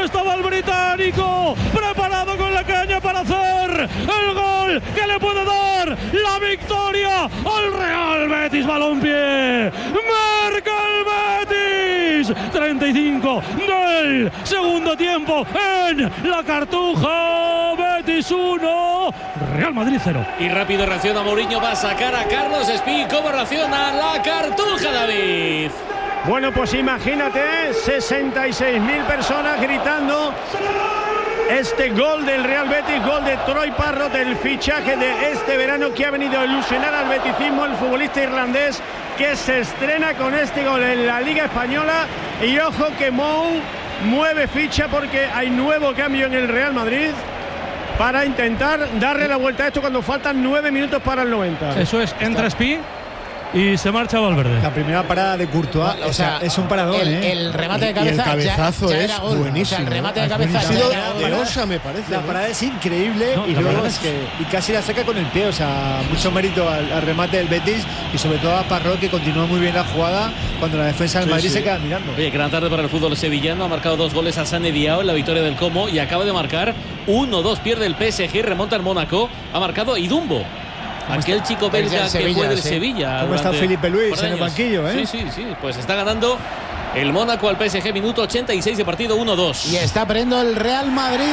estaba el británico preparado con la caña para hacer el gol que le puede dar la victoria al Real Betis Balompié. Marca el Betis, 35 del segundo tiempo en la Cartuja. Betis 1, Real Madrid 0. Y rápido reacciona Mourinho, va a sacar a Carlos Espí. ¿Cómo reacciona la Cartuja, David? Bueno, pues imagínate, 66.000 personas gritando este gol del Real Betis, gol de Troy Parrott, el fichaje de este verano que ha venido a ilusionar al beticismo, el futbolista irlandés que se estrena con este gol en la Liga Española. Y ojo que Mou mueve ficha porque hay nuevo cambio en el Real Madrid para intentar darle la vuelta a esto cuando faltan 9 minutos para el 90. Eso es, entra Espí y se marcha Valverde. La primera parada de Courtois, o sea, es un paradón, el remate de cabeza, y el cabezazo ya es era gol. buenísimo. O sea, el remate de cabeza ha sido ya de Osa, me parece. La parada es increíble, y luego es que casi la saca con el pie. O sea, mucho mérito al remate del Betis y sobre todo a Parrot, que continúa muy bien la jugada cuando la defensa del Madrid se queda mirando. Oye, gran tarde para el fútbol sevillano. Ha marcado 2 goles a Sané Diao en la victoria del Como y acaba de marcar 1-2. Pierde el PSG, remonta el Mónaco. Ha marcado Idumbo, aquel chico belga que fue del Sevilla. ¿Cómo está Felipe Luis en el banquillo? Sí. Pues está ganando el Mónaco al PSG, minuto 86 de partido, 1-2. Y está perdiendo el Real Madrid.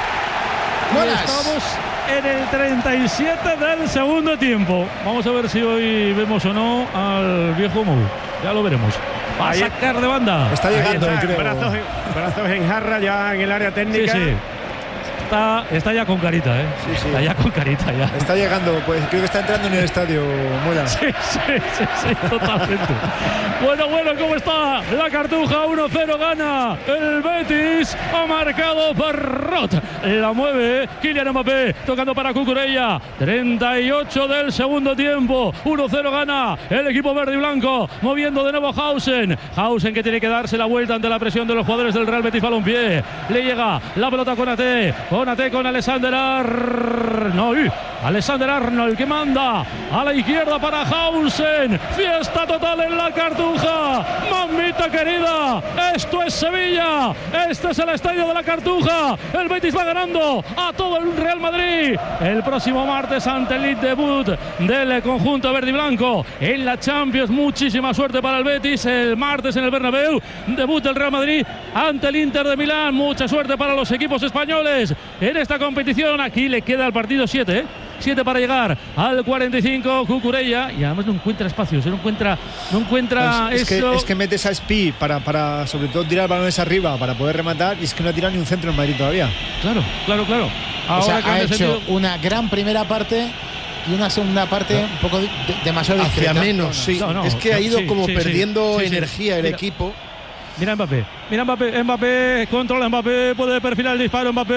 Estamos en el 37 del segundo tiempo. Vamos a ver si hoy vemos o no al viejo Mou. Ya lo veremos. Va a sacar de banda. Está llegando, creo. Brazos en jarra ya en el área técnica. Sí. Está ya con carita, Sí. Está ya con carita ya. Está llegando, pues creo que está entrando en el estadio, Mola. Sí, totalmente. Bueno, ¿cómo está la Cartuja? 1-0 gana el Betis. Ha marcado Parrot. La mueve Kylian Mbappé, tocando para Cucurella. 38 del segundo tiempo. 1-0 gana el equipo verde y blanco. Moviendo de nuevo Hausen que tiene que darse la vuelta ante la presión de los jugadores del Real Betis Balompié. Le llega la pelota con Ate, con Alexander Arnold. Alexander Arnold que manda a la izquierda para Hausen. Fiesta total en la Cartuja. Mamita querida, esto es Sevilla. Este es el estadio de la Cartuja. El Betis va ganando a todo el Real Madrid. El próximo martes ante el debut del conjunto verde y blanco en la Champions. Muchísima suerte para el Betis. El martes en el Bernabéu, debut del Real Madrid ante el Inter de Milán. Mucha suerte para los equipos españoles en esta competición. Aquí le queda el partido 7, 7 para llegar al 45. Cucurella, y además no encuentra espacios, no encuentra eso. Es que metes a Espí para sobre todo tirar balones arriba para poder rematar, y es que no ha tirado ni un centro en Madrid todavía. Claro. Ahora, o sea, ha hecho una gran primera parte y una segunda parte un poco demasiado hacia discreta. menos, sí. Es que ha ido perdiendo energía el equipo. Mira Mbappé, controla Mbappé, puede perfilar el disparo Mbappé.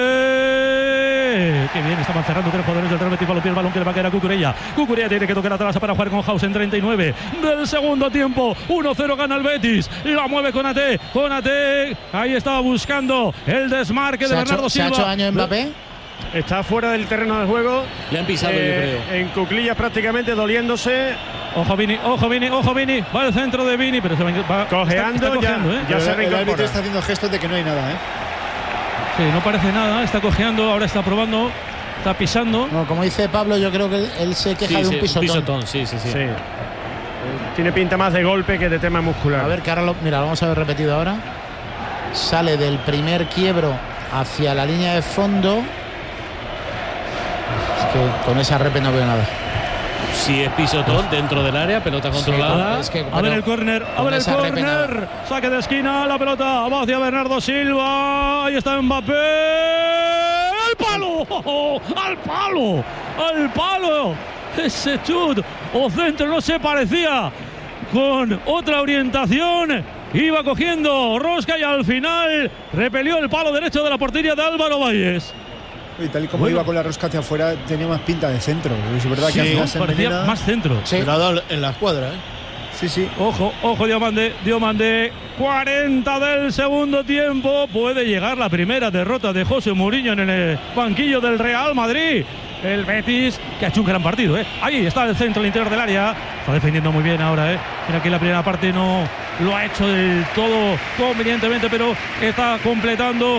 Qué bien, estaban cerrando 3 jugadores del Real Betis Balompié, el balón que le va a caer a Cucurella. Cucurella tiene que tocar atrás para jugar con Hausen, 39 del segundo tiempo. 1-0 gana el Betis, la mueve con Ate. Ahí estaba buscando el desmarque de Bernardo Silva. ¿Se ha hecho daño Mbappé? Está fuera del terreno de juego. Le han pisado, yo creo. En cuclillas prácticamente, doliéndose. Ojo Vini. Va al centro de Vini, pero se va cojeando. Está cojeando, ya se el árbitro está haciendo gestos de que no hay nada, Sí, no parece nada, está cojeando, ahora está probando, está pisando. No, como dice Pablo, yo creo que él se queja de un pisotón. Sí. Tiene pinta más de golpe que de tema muscular. A ver, que ahora lo vamos a ver repetido ahora. Sale del primer quiebro hacia la línea de fondo. Es que con esa repe no veo nada. Si es pisotón dentro del área, pelota controlada. Sí, a ver el córner, saque de esquina, la pelota va hacia Bernardo Silva. Ahí está Mbappé. ¡Al palo! Ese chut o centro no se parecía, con otra orientación. Iba cogiendo rosca y al final repelió el palo derecho de la portería de Álvaro Valles. Y tal y como iba con la rosca hacia afuera, tenía más pinta de centro. Es verdad que al final se parecía envenena. más centro. Pero ha dado en la escuadra, Sí. Ojo, Diomande. 40 del segundo tiempo. Puede llegar la primera derrota de José Mourinho en el banquillo del Real Madrid. El Betis, que ha hecho un gran partido, Ahí está el centro, el interior del área. Está defendiendo muy bien ahora, Mira que la primera parte no lo ha hecho del todo convenientemente, pero está completando